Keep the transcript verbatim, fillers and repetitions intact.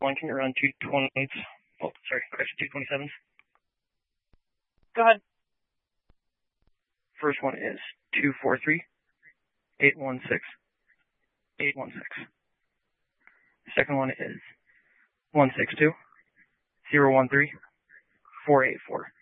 one, can you run two twenty-eights? Oh, sorry, correction, two twenty-sevens. Go ahead. First one is two four three, eight one six, eight one six. Second one is one six two, zero one three, four eight four.